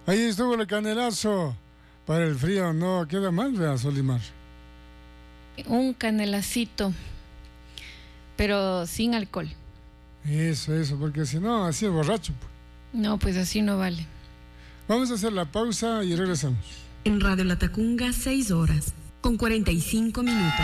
Ahí estuvo el canelazo para el frío, no queda mal, vea, Solimar. Un canelacito, pero sin alcohol. Eso, porque si no, así es borracho. Pues. No, pues así no vale. Vamos a hacer la pausa y regresamos. En Radio Latacunga, 6 horas, con 45 minutos.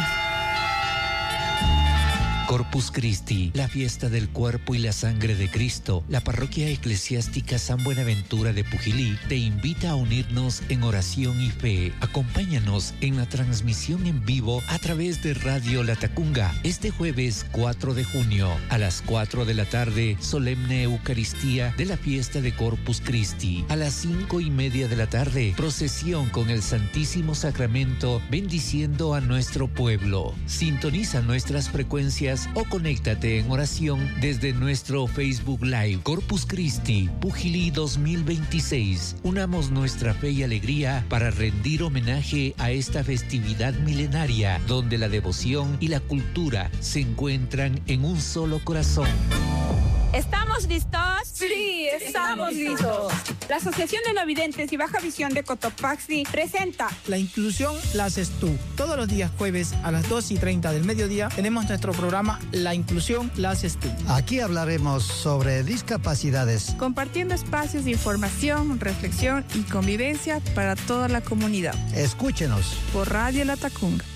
Corpus Christi, la fiesta del cuerpo y la sangre de Cristo, la parroquia eclesiástica San Buenaventura de Pujilí te invita a unirnos en oración y fe. Acompáñanos en la transmisión en vivo a través de Radio Latacunga este jueves 4 de junio a las 4 de la tarde, solemne Eucaristía de la fiesta de Corpus Christi. A las 5:30 de la tarde, procesión con el Santísimo Sacramento bendiciendo a nuestro pueblo. Sintoniza nuestras frecuencias o conéctate en oración desde nuestro Facebook Live. Corpus Christi, Pujilí 2026. Unamos nuestra fe y alegría para rendir homenaje a esta festividad milenaria donde la devoción y la cultura se encuentran en un solo corazón. ¿Estamos listos? Sí, estamos listos. La Asociación de No Videntes y Baja Visión de Cotopaxi presenta La inclusión la haces tú. Todos los días jueves a las 2:30 del mediodía tenemos nuestro programa La inclusión la haces tú. Aquí hablaremos sobre discapacidades, compartiendo espacios de información, reflexión y convivencia para toda la comunidad. Escúchenos por Radio Latacunga.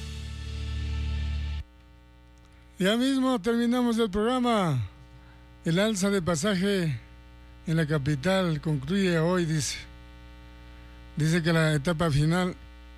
Ya mismo terminamos el programa. El alza de pasaje en la capital concluye hoy, dice. Dice que la etapa final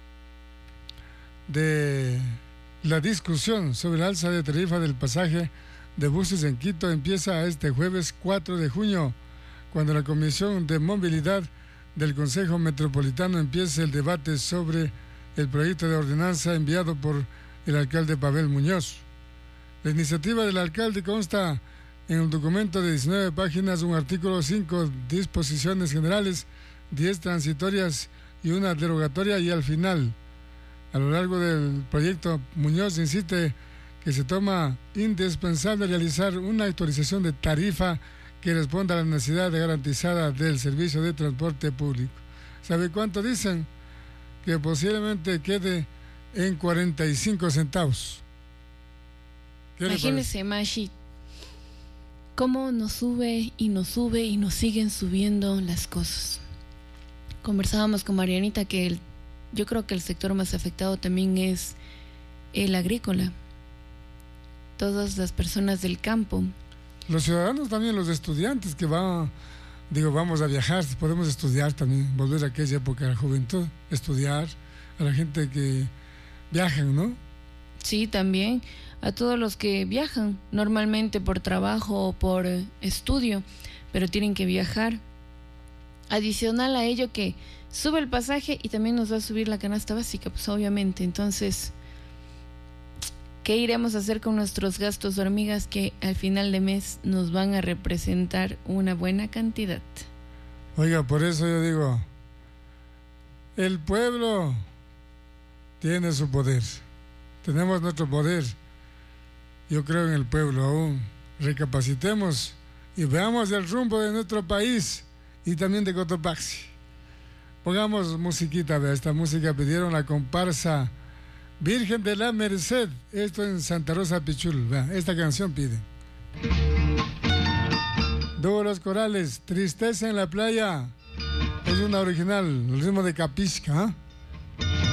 de la discusión sobre el alza de tarifa del pasaje de buses en Quito empieza este jueves 4 de junio, cuando la Comisión de Movilidad del Consejo Metropolitano empiece el debate sobre el proyecto de ordenanza enviado por el alcalde Pavel Muñoz. La iniciativa del alcalde consta en un documento de 19 páginas, un artículo, 5 disposiciones generales, 10 transitorias y una derogatoria, y al final, a lo largo del proyecto, Muñoz insiste que se toma indispensable realizar una actualización de tarifa que responda a la necesidad garantizada del servicio de transporte público. ¿Sabe cuánto dicen? Que posiblemente quede en 45 centavos. Imagínese, Mashi, cómo nos sube y nos siguen subiendo las cosas. Conversábamos con Marianita que yo creo que el sector más afectado también es el agrícola. Todas las personas del campo. Los ciudadanos también, los estudiantes que vamos a viajar, podemos estudiar también, volver a aquella época de la juventud, estudiar, a la gente que viajan, ¿no? Sí, también a todos los que viajan normalmente por trabajo o por estudio, pero tienen que viajar. Adicional a ello que sube el pasaje y también nos va a subir la canasta básica, pues obviamente. Entonces, ¿qué iremos a hacer con nuestros gastos hormigas que al final de mes nos van a representar una buena cantidad? Oiga, por eso yo digo, el pueblo tiene su poder, tenemos nuestro poder. Yo creo en el pueblo aún. Recapacitemos y veamos el rumbo de nuestro país y también de Cotopaxi. Pongamos musiquita, vea, esta música pidieron la comparsa Virgen de la Merced, esto en Santa Rosa Pichul, vea, esta canción piden. Dúo Los Corales, Tristeza en la Playa, es una original, el ritmo de Capisca, ¿eh?